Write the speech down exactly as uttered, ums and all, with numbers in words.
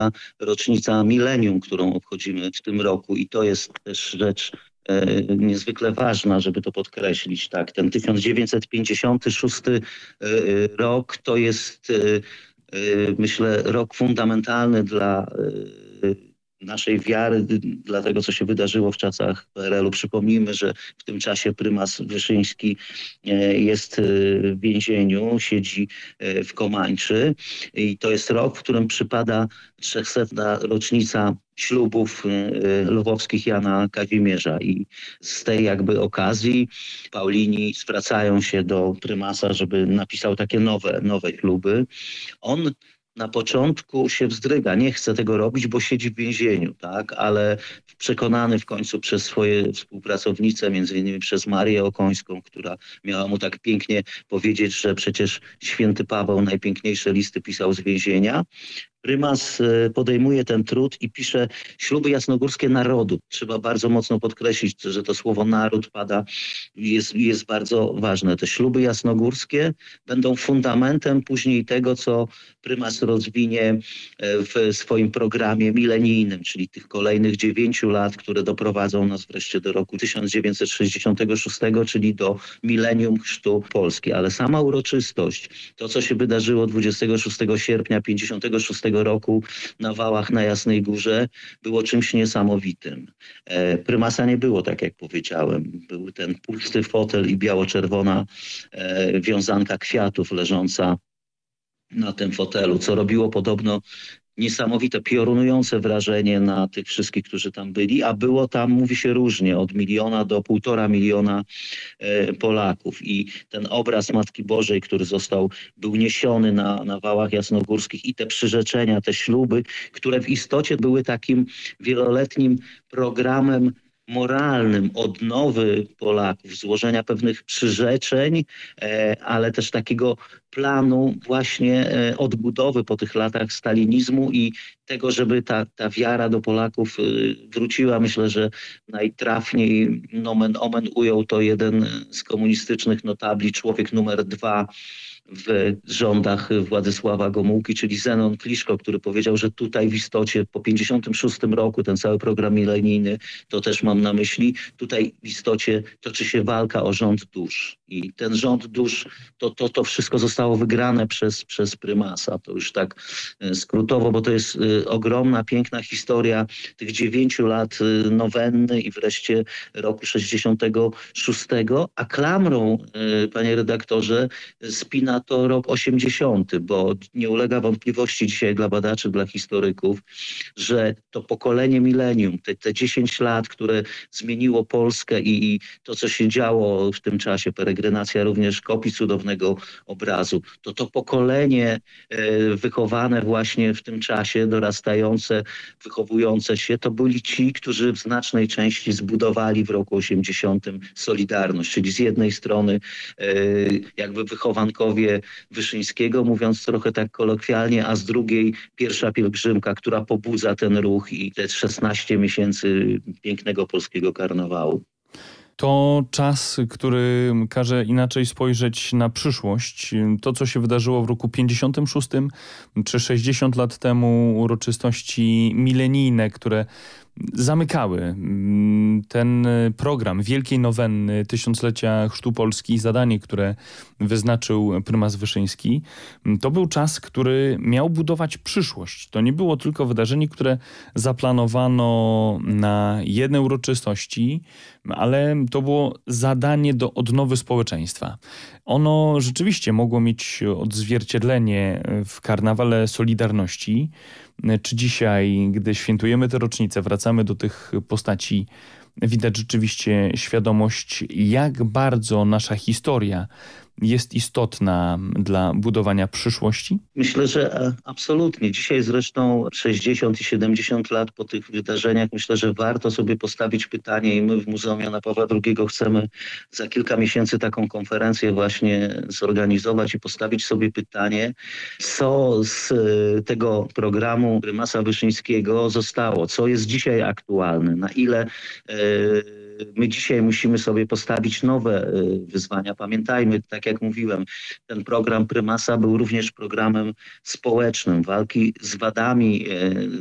rocznica milenium, którą obchodzimy w tym roku i to jest też rzecz e, niezwykle ważna, żeby to podkreślić. Tak, ten tysiąc dziewięćset pięćdziesiąty szósty e, rok to jest, e, e, myślę, rok fundamentalny dla e, naszej wiary, dla tego, co się wydarzyło w czasach P R L u. Przypomnijmy, że w tym czasie prymas Wyszyński e, jest e, w więzieniu, siedzi e, w Komańczy i to jest rok, w którym przypada trzysta rocznica ślubów e, lwowskich Jana Kazimierza i z tej jakby okazji Paulini zwracają się do prymasa, żeby napisał takie nowe, nowe śluby. On na początku się wzdryga, nie chce tego robić, bo siedzi w więzieniu, tak? Ale przekonany w końcu przez swoje współpracownice, między innymi przez Marię Okońską, która miała mu tak pięknie powiedzieć, że przecież święty Paweł najpiękniejsze listy pisał z więzienia. Prymas podejmuje ten trud i pisze śluby jasnogórskie narodu. Trzeba bardzo mocno podkreślić, że to słowo naród pada, jest, jest bardzo ważne. Te śluby jasnogórskie będą fundamentem później tego, co prymas rozwinie w swoim programie milenijnym, czyli tych kolejnych dziewięciu lat, które doprowadzą nas wreszcie do roku tysiąc dziewięćset sześćdziesiątego szóstego, czyli do milenium chrztu Polski. Ale sama uroczystość, to co się wydarzyło dwudziestego szóstego sierpnia pięćdziesiątego szóstego roku na Wałach na Jasnej Górze, było czymś niesamowitym. E, prymasa nie było, tak jak powiedziałem. Był ten pusty fotel i biało-czerwona e, wiązanka kwiatów leżąca na tym fotelu, co robiło podobno niesamowite, piorunujące wrażenie na tych wszystkich, którzy tam byli, a było tam, mówi się różnie, od miliona do półtora miliona e, Polaków. I ten obraz Matki Bożej, który został, był niesiony na, na Wałach Jasnogórskich i te przyrzeczenia, te śluby, które w istocie były takim wieloletnim programem moralnym odnowy Polaków, złożenia pewnych przyrzeczeń, e, ale też takiego planu właśnie e, odbudowy po tych latach stalinizmu i tego, żeby ta, ta wiara do Polaków e, wróciła. Myślę, że najtrafniej nomen omen ujął to jeden z komunistycznych notabli, człowiek numer dwa w rządach Władysława Gomułki, czyli Zenon Kliszko, który powiedział, że tutaj w istocie po pięćdziesiątym szóstym roku ten cały program milenijny, to też mam na myśli, tutaj w istocie toczy się walka o rząd dusz. I ten rząd dusz, to, to, to wszystko zostało wygrane przez, przez prymasa. To już tak skrótowo, bo to jest ogromna, piękna historia tych dziewięciu lat nowenny i wreszcie roku sześćdziesiątego szóstego, a klamrą, panie redaktorze, spina to rok osiemdziesiąty, bo nie ulega wątpliwości dzisiaj dla badaczy, dla historyków, że to pokolenie milenium, te, te dziesięć lat, które zmieniło Polskę i, i to, co się działo w tym czasie, peregrinacja również kopii cudownego obrazu, to to pokolenie e, wychowane właśnie w tym czasie, dorastające, wychowujące się, to byli ci, którzy w znacznej części zbudowali w roku osiemdziesiątym Solidarność, czyli z jednej strony e, jakby wychowankowie Wyszyńskiego, mówiąc trochę tak kolokwialnie, a z drugiej pierwsza pielgrzymka, która pobudza ten ruch i te szesnaście miesięcy pięknego polskiego karnawału. To czas, który każe inaczej spojrzeć na przyszłość. To, co się wydarzyło w roku pięćdziesiątym szóstym czy sześćdziesiąt lat temu, uroczystości milenijne, które zamykały ten program Wielkiej Nowenny Tysiąclecia Chrztu Polski, zadanie, które wyznaczył prymas Wyszyński. To był czas, który miał budować przyszłość. To nie było tylko wydarzenie, które zaplanowano na jedne uroczystości, ale to było zadanie do odnowy społeczeństwa. Ono rzeczywiście mogło mieć odzwierciedlenie w karnawale Solidarności. Czy dzisiaj, gdy świętujemy tę rocznicę, wracamy do tych postaci, widać rzeczywiście świadomość, jak bardzo nasza historia jest istotna dla budowania przyszłości? Myślę, że absolutnie. Dzisiaj zresztą sześćdziesiąt i siedemdziesiąt lat po tych wydarzeniach myślę, że warto sobie postawić pytanie i my w Muzeum Jana Pawła drugiego chcemy za kilka miesięcy taką konferencję właśnie zorganizować i postawić sobie pytanie, co z tego programu prymasa Wyszyńskiego zostało, co jest dzisiaj aktualne, na ile yy, my dzisiaj musimy sobie postawić nowe wyzwania. Pamiętajmy, tak jak mówiłem, ten program Prymasa był również programem społecznym, walki z wadami